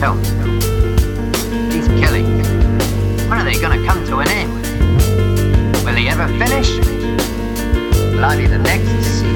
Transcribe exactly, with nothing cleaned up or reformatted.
tell me. These killings, when are they gonna come to an end? Will they ever finish? Will I be the next to see